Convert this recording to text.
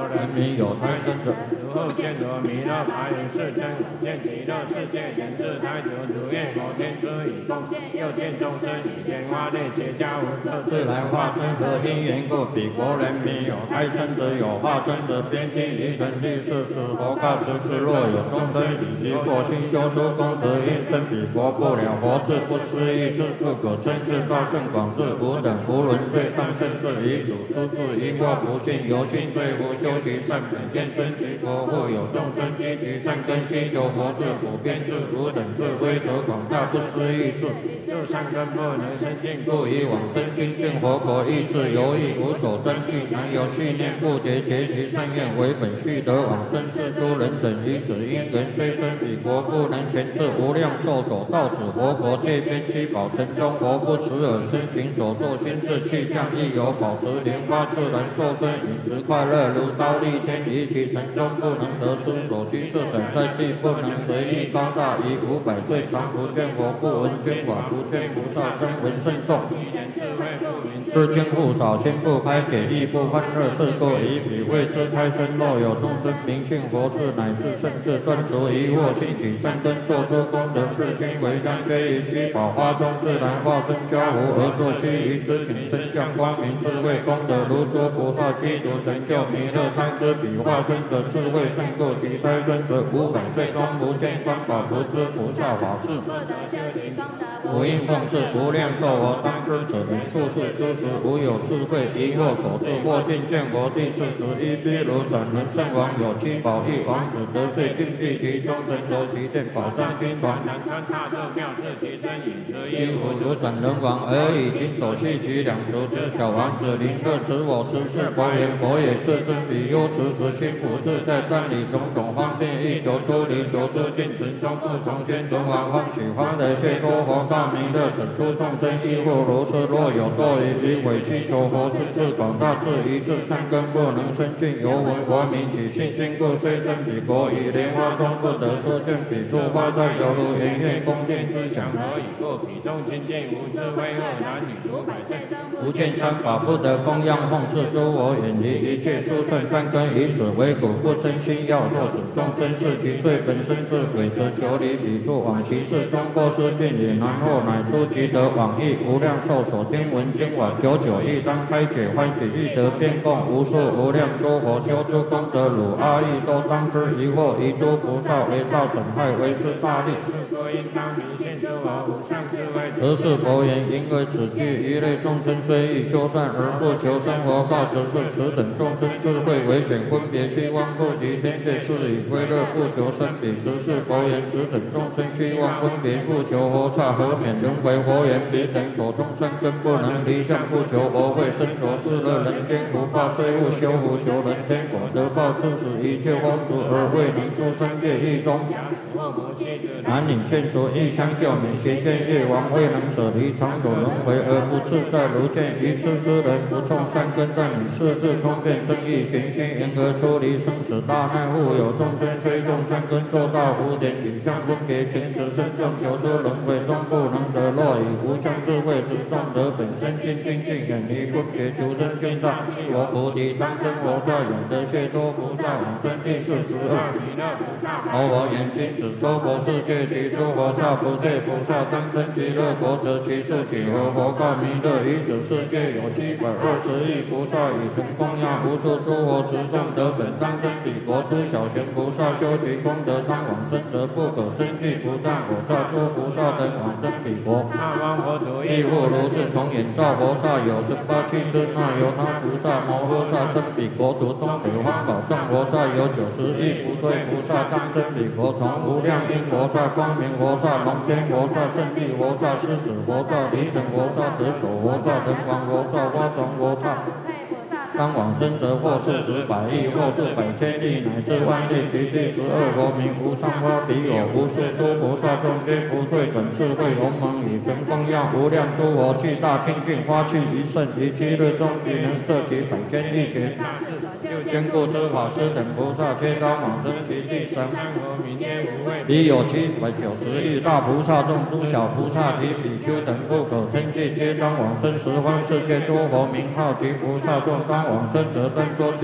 人民有胎生者， 如后见罗弥勒白云世尊，见极乐世界人自胎久，如愿摩天之以供电，又见众生以天花类结跏无色自然化身，何因缘故？彼国人民有胎生者，有化身者，边地于神力世时，佛告时世，若有众生以一过心修诸功德，因生彼国不了佛智，不思议智，不可称智，大圣广智，无等无伦最上甚至遗主，出自因过不尽，由心罪福，修习善本，愿生其国，复有众生积极善根，希求佛智，普遍智，无等智，威德广大，不思议智，入善根不能生尽，故以往生亲近佛国，意志犹豫，无所争据，难有续念，不觉结其善愿，为本续得往生是诸人等于此因缘，虽生彼国，不能全至无量寿所到此佛国，界边七宝城中，佛不时而身行所作心智气象，亦有保持莲花自然受身，饮食快乐，如刀立天，于其城中不能得知所居是等在地，不能随意高大，以500岁常不见佛，不闻捐法，不见菩萨声闻甚众，知经不少，心不开解，亦不欢乐，是故以彼为之胎生。若有众生明信佛智，乃至甚至断除疑惑，兴起善根，做出功德，自心为香，皆于居宝花中自然化身交互，而作须臾之景，身相光明，智慧功德如诸菩萨积足成就弥勒，当知彼化身者智慧胜过其胎生者500岁中不见三宝，不知菩萨法事， 不得修习功德， 无应奉事，无量寿佛，当知此人处世之时，无有智慧，疑惑所致，或尽见佛第41毗卢转轮圣王，有七宝一王子得罪禁闭其中，神头其殿，宝藏金传，南川大咒妙是其身，饮食衣服如转轮王，而以金手系其两足之小王子，临各持我持是佛言，佛也是真彼忧持时心不自在，断理种种方便，欲求出离，求出尽存中，不从先轮王欢喜欢的谢脱佛告弥勒，整出众生亦复如是，若有堕于委屈求佛是智广大智一智善根不能生尽，由闻佛名起信心故，虽生彼国，以莲花中不得出见彼诸花太犹如圆月宫殿之祥，何以故？彼中亲近无智慧恶男女500岁中不见三法，不得供养奉事诸佛，远离一切殊胜善根，以此为苦，不生心要作此众生是其罪本身是鬼，则求离彼处往其事中过失尽也，然后乃出其得往诣无量寿所听闻经晚，久久亦当开解欢喜，欲得遍供无数无量诸佛，修诸功德，汝阿逸都当知疑惑，以诸菩萨为道损害，为是大利，是故应当明现诸佛无上智慧。此是佛言，因为此句一类众生虽欲修善而不求生活，告此是此等众生智慧为显，分别希望不及天界，是以归乐不求生彼。此是佛言，此等众生希望分别不求佛刹，何免轮回？佛言，彼等所种善根不能离相，不求佛慧，身着世乐人间福报，虽勿修福求人天果，得报致使一切风俗，而未能出三界狱中。男女见所欲相救免，邪见业王未能舍离长久轮回而不自在，如见愚痴之人不种善根，但以世智聪辩正义玄虚，因而出离生死大难。复有众生虽种善根，做到无点景象分别，前持身正求出轮回中不能得，若以无相智慧执众得本身心清净，远离分别求生见障，佛菩提当生佛刹，永得解脱菩萨往生第42弥勒菩萨。佛言，今此娑婆世界其诸佛刹不对菩萨，当生极乐国，则其数几何？佛告弥勒，于此世界有720亿菩萨，以成供养无数诸佛持众得本，当生彼国诸小贤菩萨，修其功德当往生者，不可生计，不但我刹诸菩萨等往生彼国。那方佛土亦复如是，从眼照佛刹有18气之那由他菩萨摩诃萨生彼国，独东北方宝藏佛刹有90亿不对菩萨当生彼国，从无量因佛刹、光明佛刹、龙天佛萨、胜利佛萨、狮子佛萨、离尘佛萨、得走佛萨、人王佛萨、花种佛萨。当往生者，或40百亿，或是百千亿，乃至万亿，其第12佛名无上花彼有无数诸菩萨众皆不对等智慧鸿蒙，以神供养无量诸佛，具大清净花趣一甚，于7日中即能摄其百千亿劫。坚固之法师等菩萨，皆当往生其第13佛名曰无畏。彼有790亿大菩萨众，诸小菩萨及比丘等不可称计，皆当往生十方世界诸佛名号及菩萨众，当往生者，当说